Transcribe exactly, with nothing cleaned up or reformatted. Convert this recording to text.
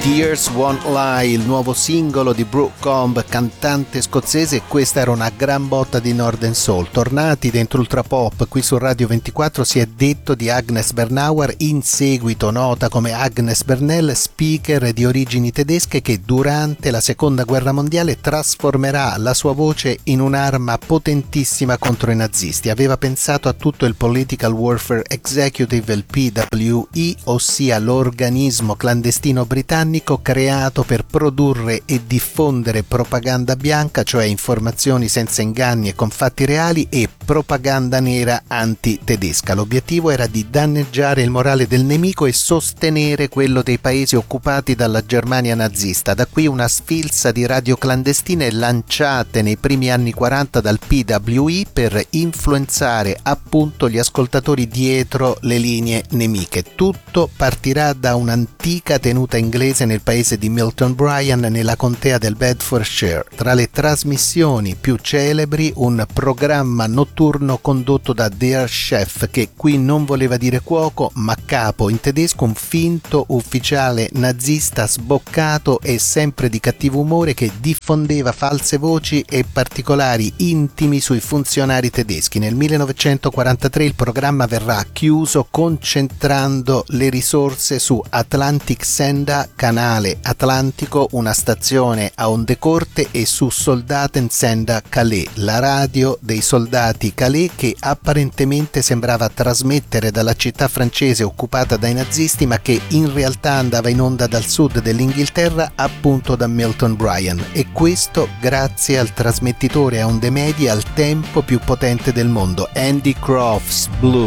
Tears Won't Lie, il nuovo singolo di Brooke Combe, cantante scozzese, e questa era una gran botta di Northern Soul. Tornati dentro Ultra Pop, qui su Radio ventiquattro si è detto di Agnes Bernauer, in seguito nota come Agnes Bernell, speaker di origini tedesche, che durante la seconda guerra mondiale trasformerà la sua voce in un'arma potentissima contro i nazisti. Aveva pensato a tutto il Political Warfare Executive, il P W E, ossia l'organismo clandestino britannico creato per produrre e diffondere propaganda bianca, cioè informazioni senza inganni e con fatti reali, e propaganda nera anti-tedesca. L'obiettivo era di danneggiare il morale del nemico e sostenere quello dei paesi occupati dalla Germania nazista. Da qui una sfilza di radio clandestine lanciate nei primi anni quaranta dal P W E per influenzare appunto gli ascoltatori dietro le linee nemiche. Tutto partirà da un'antica tenuta inglese nel paese di Milton Bryan, nella contea del Bedfordshire. Tra le trasmissioni più celebri, un programma notturno condotto da Der Chef, che qui non voleva dire cuoco ma capo in tedesco, un finto ufficiale nazista sboccato e sempre di cattivo umore che diffondeva false voci e particolari intimi sui funzionari tedeschi. Nel millenovecentoquarantatré il programma verrà chiuso, concentrando le risorse su Atlantic Senda, canale Atlantico, una stazione a onde corte, e su Soldaten Sender Calais, la radio dei soldati Calais, che apparentemente sembrava trasmettere dalla città francese occupata dai nazisti, ma che in realtà andava in onda dal sud dell'Inghilterra, appunto da Milton Bryan, e questo grazie al trasmettitore a onde medie al tempo più potente del mondo, Andy Crofts Blue.